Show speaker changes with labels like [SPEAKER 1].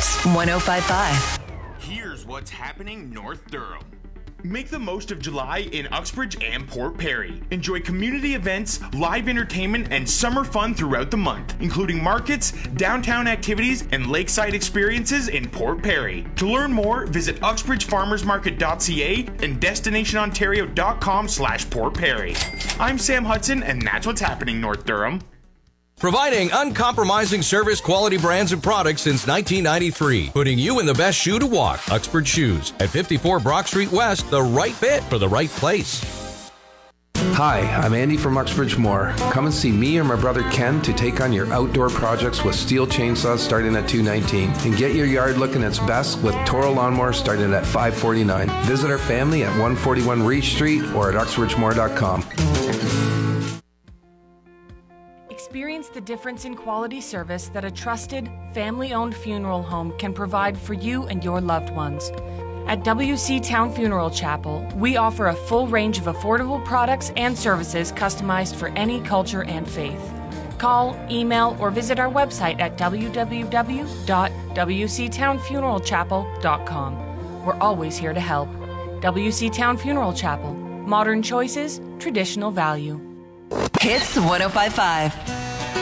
[SPEAKER 1] Hits 1055.
[SPEAKER 2] Here's what's happening North Durham. Make the most of July in Uxbridge and Port Perry. Enjoy community events, live entertainment, and summer fun throughout the month, including markets, downtown activities, and lakeside experiences in Port Perry. To learn more, visit uxbridgefarmersmarket.ca and destinationontario.com/Port Perry. I'm Sam Hudson, and that's what's happening North Durham.
[SPEAKER 3] Providing uncompromising service, quality brands, and products since 1993. Putting you in the best shoe to walk. Uxbridge Shoes at 54 Brock Street West. The right fit for the right place.
[SPEAKER 4] Hi, I'm Andy from Uxbridge Moore. Come and see me or my brother Ken to take on your outdoor projects with steel chainsaws starting at $219. And get your yard looking its best with Toro lawnmowers starting at $549. Visit our family at 141 Reach Street or at uxbridgemore.com.
[SPEAKER 5] Experience the difference in quality service that a trusted, family-owned funeral home can provide for you and your loved ones. At WC Town Funeral Chapel, we offer a full range of affordable products and services customized for any culture and faith. Call, email, or visit our website at www.wctownfuneralchapel.com. We're always here to help. WC Town Funeral Chapel. Modern choices, traditional value.
[SPEAKER 1] Hits 1055.